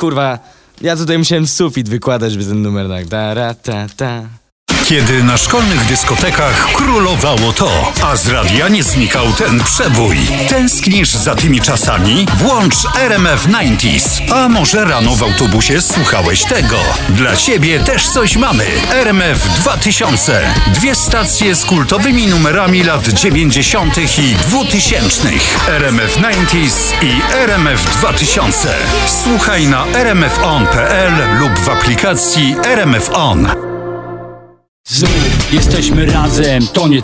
kurwa, ja tutaj musiałem sufit wykładać, by ten numer tak ta. Kiedy na szkolnych dyskotekach królowało to, a z radia nie znikał ten przebój. Tęsknisz za tymi czasami? Włącz RMF 90s. A może rano w autobusie słuchałeś tego? Dla ciebie też coś mamy. RMF 2000. 2 stacje z kultowymi numerami lat 90. i 2000. RMF 90s i RMF 2000. Słuchaj na rmfon.pl lub w aplikacji RMF On. Znów jesteśmy razem, to nie